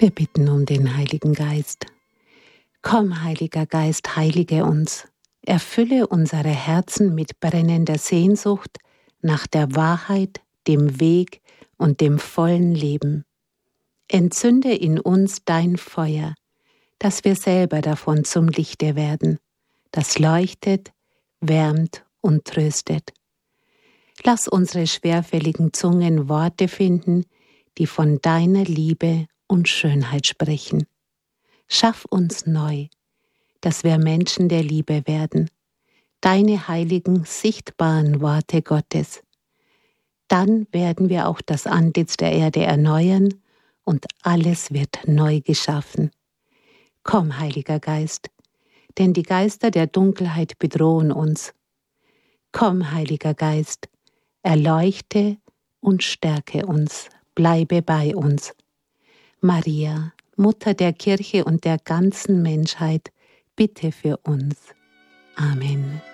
Wir bitten um den Heiligen Geist. Komm, Heiliger Geist, heilige uns. Erfülle unsere Herzen mit brennender Sehnsucht nach der Wahrheit, dem Weg und dem vollen Leben. Entzünde in uns dein Feuer, dass wir selber davon zum Lichte werden, das leuchtet, wärmt und tröstet. Lass unsere schwerfälligen Zungen Worte finden, die von deiner Liebe und Schönheit sprechen. Schaff uns neu, dass wir Menschen der Liebe werden, deine heiligen, sichtbaren Worte Gottes. Dann werden wir auch das Antlitz der Erde erneuern und alles wird neu geschaffen. Komm, Heiliger Geist, denn die Geister der Dunkelheit bedrohen uns. Komm, Heiliger Geist, erleuchte und stärke uns, bleibe bei uns. Maria, Mutter der Kirche und der ganzen Menschheit, bitte für uns. Amen.